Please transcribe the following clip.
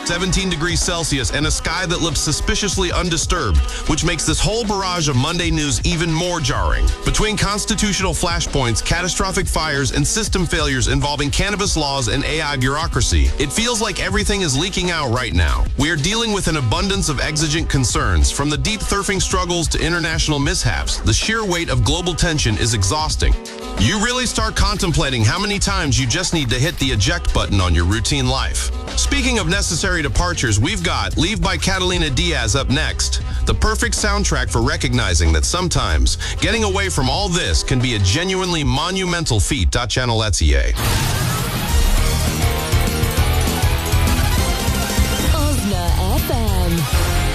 17 degrees Celsius, and a sky that looks suspiciously undisturbed, which makes this whole barrage of Monday news even more jarring. Between constitutional flashpoints, catastrophic fires, and system failures involving cannabis laws and AI bureaucracy, it feels like everything is leaking out right now. We are dealing with an abundance of exigent concerns, from the deep surfing struggles to international mishaps. The sheer weight of global tension is exhausting. You really start contemplating how many times you just need to hit the eject button on your routine life. Speaking of necessary departures, we've got Leave by Catalina Diaz up next. The perfect soundtrack for recognizing that sometimes getting away from all this can be a genuinely monumental feat. Channel Etier.